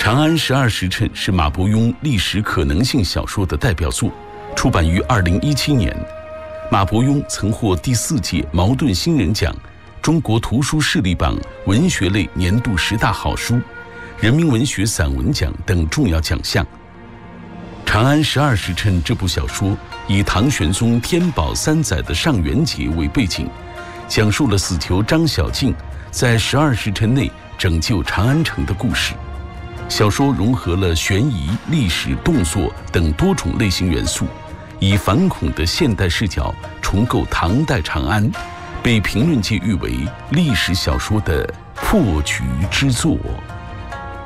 长安十二时辰》是马伯庸历史可能性小说的代表作，出版于2017年。马伯庸曾获第4届茅盾新人奖、中国图书视力榜文学类年度10大好书、人民文学散文奖等重要奖项。《长安十二时辰》这部小说以唐玄宗天宝3载的上元节为背景，讲述了死囚张小敬在12时辰内拯救长安城的故事。小说融合了悬疑、历史、动作等多种类型元素，以反恐的现代视角重构唐代长安，被评论界誉为历史小说的破局之作。